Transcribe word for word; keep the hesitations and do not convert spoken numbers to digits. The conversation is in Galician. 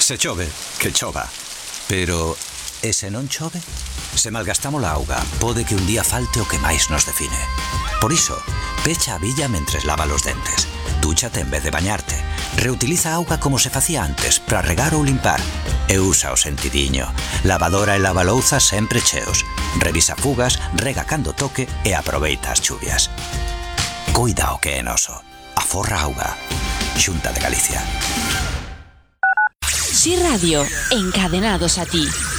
Se chove, que chova. Pero, e se non chove? Se malgastamos a auga, pode que un día falte o que máis nos define. Por iso, pecha a billa mentres lava os dentes. Dúchate en vez de bañarte. Reutiliza a auga como se facía antes para regar ou limpar. E usa o sentidiño. Lavadora e lavalouzas sempre cheos. Revisa fugas, rega cando toque e aproveita as chuvias. Cuida o que é noso. Aforra auga. Xunta de Galicia. Si Radio, encadenados a ti.